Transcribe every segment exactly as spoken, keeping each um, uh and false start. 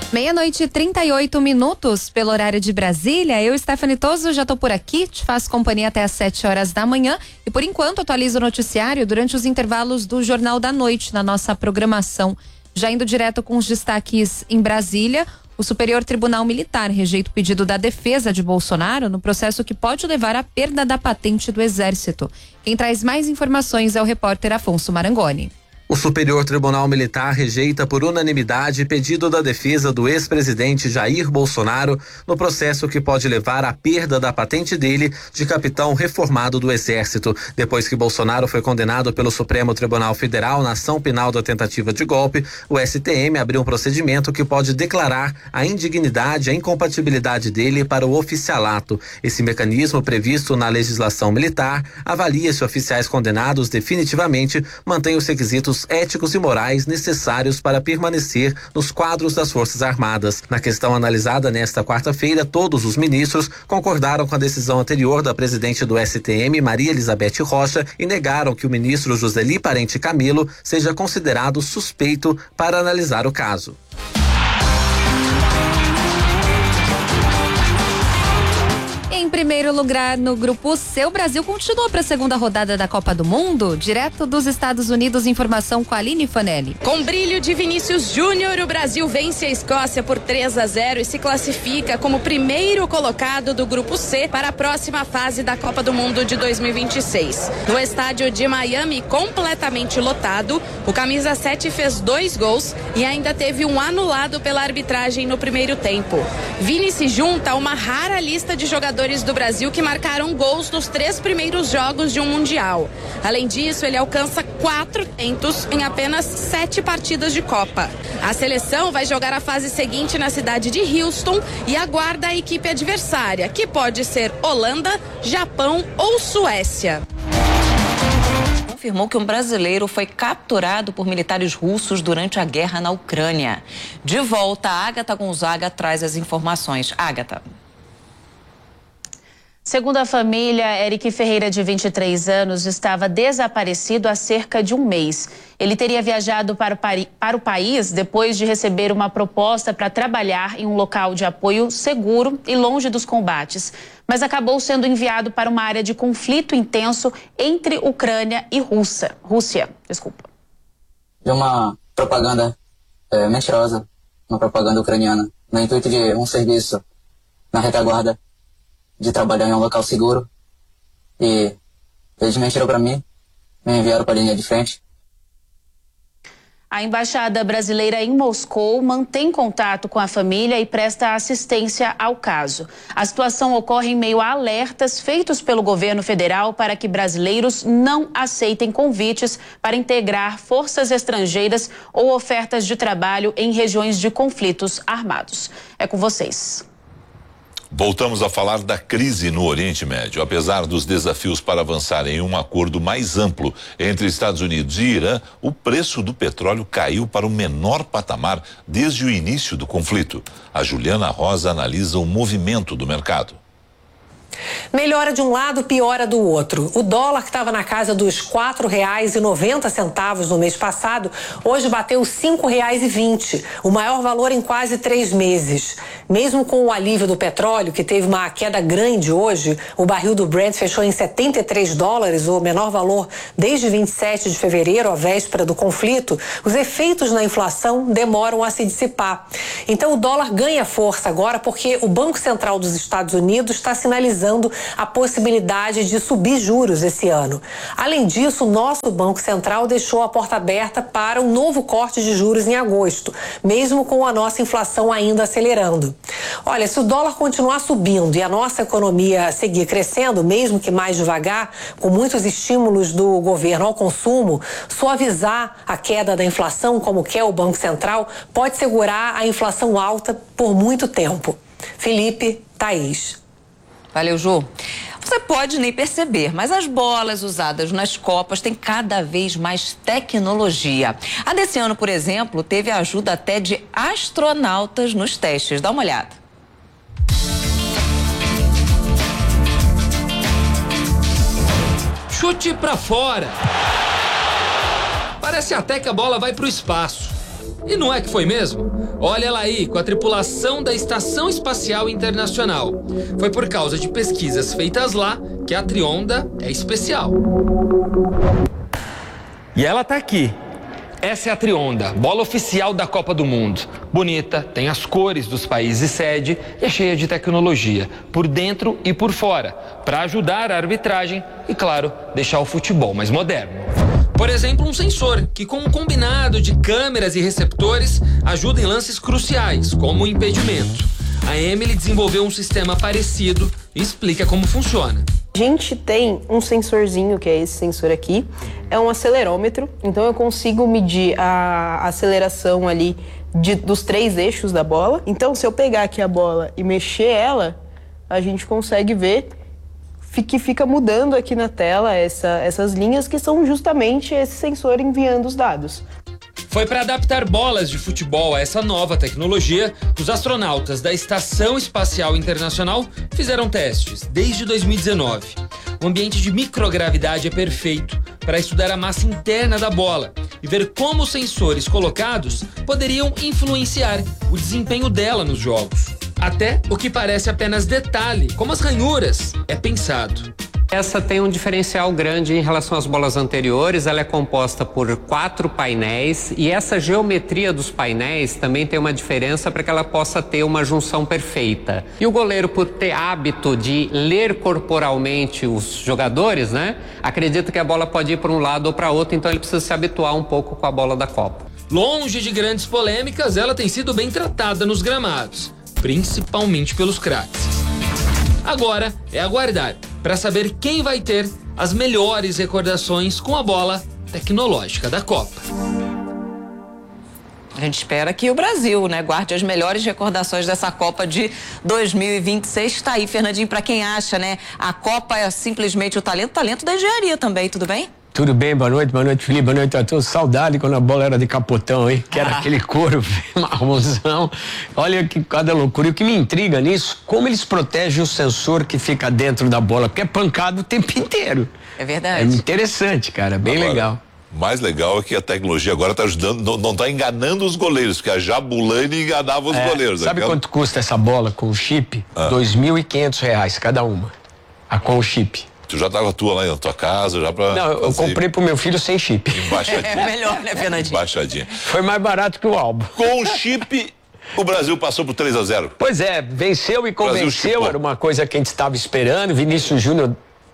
Meia-noite e trinta e oito minutos pelo horário de Brasília. Eu, Stephanie Toso, já tô por aqui, te faço companhia até às sete horas da manhã e por enquanto atualizo o noticiário durante os intervalos do Jornal da Noite na nossa programação. Já indo direto com os destaques em Brasília, o Superior Tribunal Militar rejeita o pedido da defesa de Bolsonaro no processo que pode levar à perda da patente do Exército. Quem traz mais informações é o repórter Afonso Marangoni. O Superior Tribunal Militar rejeita por unanimidade pedido da defesa do ex-presidente Jair Bolsonaro no processo que pode levar à perda da patente dele de capitão reformado do Exército. Depois que Bolsonaro foi condenado pelo Supremo Tribunal Federal na ação penal da tentativa de golpe, o S T M abriu um procedimento que pode declarar a indignidade e a incompatibilidade dele para o oficialato. Esse mecanismo, previsto na legislação militar, avalia se oficiais condenados definitivamente mantêm os requisitos éticos e morais necessários para permanecer nos quadros das Forças Armadas. Na questão analisada nesta quarta-feira, todos os ministros concordaram com a decisão anterior da presidente do S T M, Maria Elizabeth Rocha, e negaram que o ministro Joseli Parente Camilo seja considerado suspeito para analisar o caso. Em primeiro lugar, no grupo C, o Brasil continua para a segunda rodada da Copa do Mundo. Direto dos Estados Unidos, informação com a Aline Fanelli. Com brilho de Vinícius Júnior, o Brasil vence a Escócia por três a zero e se classifica como primeiro colocado do grupo C para a próxima fase da Copa do Mundo de dois mil e vinte e seis. No estádio de Miami, completamente lotado, o camisa sete fez dois gols e ainda teve um anulado pela arbitragem no primeiro tempo. Vini se junta a uma rara lista de jogadores do Brasil que marcaram gols nos três primeiros jogos de um Mundial. Além disso, ele alcança quatro tentos em apenas sete partidas de Copa. A seleção vai jogar a fase seguinte na cidade de Houston e aguarda a equipe adversária, que pode ser Holanda, Japão ou Suécia. Confirmou que um brasileiro foi capturado por militares russos durante a guerra na Ucrânia. De volta, a Ágata Gonzaga traz as informações. Ágata. Segundo a família, Eric Ferreira, de vinte e três anos, estava desaparecido há cerca de um mês. Ele teria viajado para o, Pari- para o país depois de receber uma proposta para trabalhar em um local de apoio seguro e longe dos combates, mas acabou sendo enviado para uma área de conflito intenso entre Ucrânia e Rússia. Rússia, desculpa. De uma propaganda é, mentirosa, uma propaganda ucraniana, no intuito de um serviço na retaguarda, de trabalhar em um local seguro, e eles mentiram para mim, me enviaram para a linha de frente. A Embaixada Brasileira em Moscou mantém contato com a família e presta assistência ao caso. A situação ocorre em meio a alertas feitos pelo governo federal para que brasileiros não aceitem convites para integrar forças estrangeiras ou ofertas de trabalho em regiões de conflitos armados. É com vocês. Voltamos a falar da crise no Oriente Médio. Apesar dos desafios para avançar em um acordo mais amplo entre Estados Unidos e Irã, o preço do petróleo caiu para o menor patamar desde o início do conflito. A Juliana Rosa analisa o movimento do mercado. Melhora de um lado, piora do outro. O dólar, que estava na casa dos quatro reais e noventa centavos no mês passado, hoje bateu cinco reais e vinte, o maior valor em quase três meses. Mesmo com o alívio do petróleo, que teve uma queda grande hoje, o barril do Brent fechou em setenta e três dólares, o menor valor desde vinte e sete de fevereiro, a véspera do conflito. Os efeitos na inflação demoram a se dissipar. Então o dólar ganha força agora porque o Banco Central dos Estados Unidos está sinalizando a possibilidade de subir juros esse ano. Além disso, o nosso Banco Central deixou a porta aberta para um novo corte de juros em agosto, mesmo com a nossa inflação ainda acelerando. Olha, se o dólar continuar subindo e a nossa economia seguir crescendo, mesmo que mais devagar, com muitos estímulos do governo ao consumo, suavizar a queda da inflação, como quer o Banco Central, pode segurar a inflação alta por muito tempo. Felipe, Thaís. Valeu, Ju. Você pode nem perceber, mas as bolas usadas nas Copas têm cada vez mais tecnologia. A desse ano, por exemplo, teve a ajuda até de astronautas nos testes. Dá uma olhada. Chute pra fora. Parece até que a bola vai pro espaço. E não é que foi mesmo? Olha ela aí, com a tripulação da Estação Espacial Internacional. Foi por causa de pesquisas feitas lá que a Trionda é especial. E ela tá aqui. Essa é a Trionda, bola oficial da Copa do Mundo. Bonita, tem as cores dos países sede e é cheia de tecnologia, por dentro e por fora, para ajudar a arbitragem e, claro, deixar o futebol mais moderno. Por exemplo, um sensor que, com um combinado de câmeras e receptores, ajuda em lances cruciais, como o impedimento. A Emily desenvolveu um sistema parecido e explica como funciona. A gente tem um sensorzinho, que é esse sensor aqui, é um acelerômetro, então eu consigo medir a aceleração ali de, dos três eixos da bola. Então, se eu pegar aqui a bola e mexer ela, a gente consegue ver que fica mudando aqui na tela essa, essas linhas que são justamente esse sensor enviando os dados. Foi para adaptar bolas de futebol a essa nova tecnologia que os astronautas da Estação Espacial Internacional fizeram testes desde dois mil e dezenove. O ambiente de microgravidade é perfeito para estudar a massa interna da bola e ver como os sensores colocados poderiam influenciar o desempenho dela nos jogos. Até o que parece apenas detalhe, como as ranhuras, é pensado. Essa tem um diferencial grande em relação às bolas anteriores, ela é composta por quatro painéis e essa geometria dos painéis também tem uma diferença para que ela possa ter uma junção perfeita. E o goleiro, por ter hábito de ler corporalmente os jogadores, né, acredita que a bola pode ir para um lado ou para outro, então ele precisa se habituar um pouco com a bola da Copa. Longe de grandes polêmicas, ela tem sido bem tratada nos gramados, principalmente pelos craques. Agora é aguardar para saber quem vai ter as melhores recordações com a bola tecnológica da Copa. A gente espera que o Brasil, né, guarde as melhores recordações dessa Copa de dois mil e vinte e seis. Está aí, Fernandinho, para quem acha, né, a Copa é simplesmente o talento, talento da engenharia também, tudo bem? Tudo bem, boa noite, boa noite, Felipe, boa noite a todos. Saudade quando a bola era de capotão, hein? Que era ah. aquele couro marronzão. Olha que cada loucura. E o que me intriga nisso, como eles protegem o sensor que fica dentro da bola, porque é pancado o tempo inteiro. É verdade. É interessante, cara, bem agora, legal. O mais legal é que a tecnologia agora está ajudando, não está enganando os goleiros, porque a Jabulani enganava os é, goleiros. Sabe aquela... quanto custa essa bola com o chip? Ah. dois mil e quinhentos reais cada uma, a com o chip. Tu já tava tua lá na tua casa, já pra... Não, eu comprei pro meu filho sem chip. Embaixadinha. É melhor, né, Fernandinho? Embaixadinha. Foi mais barato que o álbum. Com chip, o Brasil passou por três a zero. Pois é, venceu e convenceu, era uma coisa que a gente estava esperando. Vinícius Júnior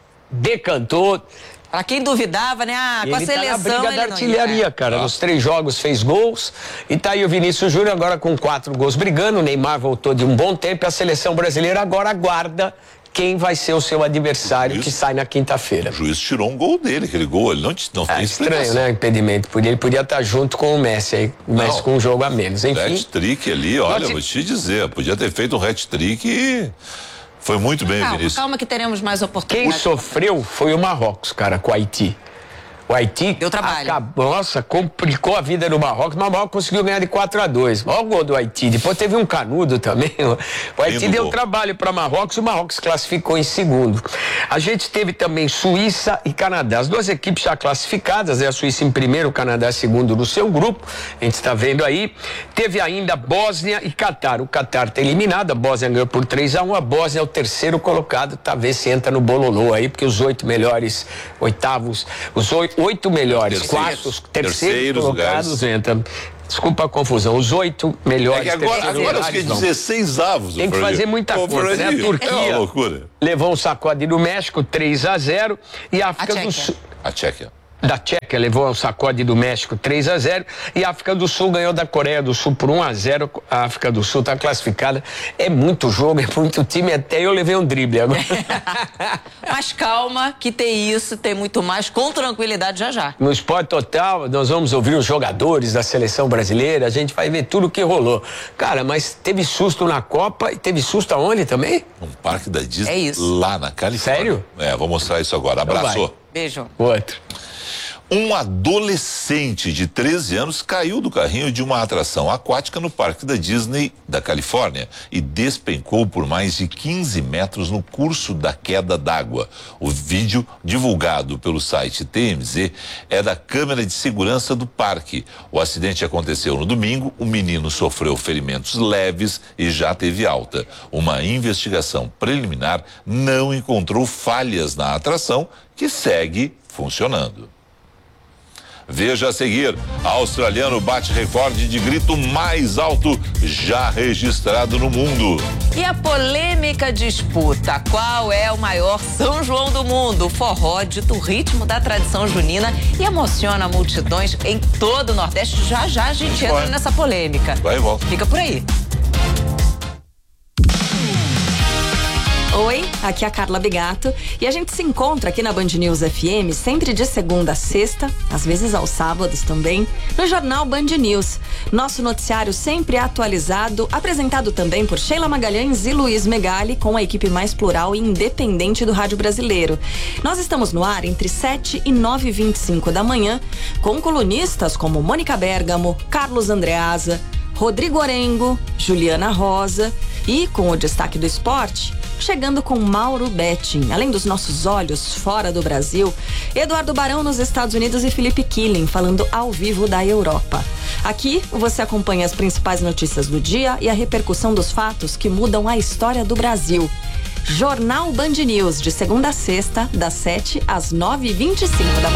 decantou. Pra quem duvidava, né? Ah, com a seleção. Tá na briga da artilharia, é. cara. Ah. Nos três jogos fez gols. E tá aí o Vinícius Júnior agora com quatro gols brigando. O Neymar voltou de um bom tempo. E a seleção brasileira agora aguarda quem vai ser o seu adversário juiz, que sai na quinta-feira. O juiz tirou um gol dele, aquele gol, ele não, não é, tem explicação. Estranho, né? Impedimento. Ele podia estar junto com o Messi aí, mas não, com um jogo a menos. Enfim. Hat-trick ali, olha, pode... vou te dizer, podia ter feito um hat-trick e foi muito bem, calma, Vinícius. Calma que teremos mais oportunidades. Quem sofreu foi o Marrocos, cara, com o Haiti. O Haiti deu trabalho. Acabou, nossa, complicou a vida do Marrocos, mas o Marrocos conseguiu ganhar de quatro a dois. Olha o gol do Haiti. Depois teve um canudo também. O Haiti deu gol. trabalho para o Marrocos e o Marrocos classificou em segundo. A gente teve também Suíça e Canadá. As duas equipes já classificadas, né? A Suíça em primeiro, o Canadá em segundo no seu grupo. A gente está vendo aí. Teve ainda Bósnia e Catar. O Catar está eliminado, a Bósnia ganhou por três a um. A Bósnia é o terceiro colocado, talvez se entra no bololô aí, porque os oito melhores, oitavos, os oito Oito melhores, quartos, terceiros, terceiros colocados entram. Desculpa a confusão, os oito melhores. É que agora, agora os que dezesseis avos. Tem que fazer muita conta, né? A Turquia é uma loucura. Levou um sacode do México, três a zero, e a África a do Sul. A Tchequia. Da Tchequia levou um sacode do México três a zero e a África do Sul ganhou da Coreia do Sul por um a zero. A África do Sul está classificada. É muito jogo, é muito time, até eu levei um drible agora. Mas calma, que tem isso, tem muito mais, com tranquilidade já já. No Esporte Total, nós vamos ouvir os jogadores da seleção brasileira, a gente vai ver tudo o que rolou. Cara, mas teve susto na Copa e teve susto aonde também? Um parque da Disney, é isso. lá na Califórnia. Sério? É, vou mostrar isso agora. Abraço. Beijo. Outro. Um adolescente de treze anos caiu do carrinho de uma atração aquática no parque da Disney da Califórnia e despencou por mais de quinze metros no curso da queda d'água. O vídeo, divulgado pelo site T M Z, é da câmera de segurança do parque. O acidente aconteceu no domingo, o menino sofreu ferimentos leves e já teve alta. Uma investigação preliminar não encontrou falhas na atração, que segue funcionando. Veja a seguir, australiano bate recorde de grito mais alto já registrado no mundo. E a polêmica disputa, qual é o maior São João do mundo? O forró dita o ritmo da tradição junina e emociona multidões em todo o Nordeste. Já já a gente entra nessa polêmica. Vai e volta. Fica por aí. Oi, aqui é a Carla Bigato e a gente se encontra aqui na Band News F M sempre de segunda a sexta, às vezes aos sábados também, no Jornal Band News. Nosso noticiário sempre atualizado, apresentado também por Sheila Magalhães e Luiz Megali, com a equipe mais plural e independente do rádio brasileiro. Nós estamos no ar entre sete e nove e vinte e cinco da manhã, com colunistas como Mônica Bergamo, Carlos Andreasa, Rodrigo Orengo, Juliana Rosa e, com o destaque do esporte, chegando com Mauro Betting. Além dos nossos olhos fora do Brasil, Eduardo Barão nos Estados Unidos e Felipe Killing falando ao vivo da Europa. Aqui você acompanha as principais notícias do dia e a repercussão dos fatos que mudam a história do Brasil. Jornal Band News, de segunda a sexta, das sete às nove e vinte e cinco da manhã.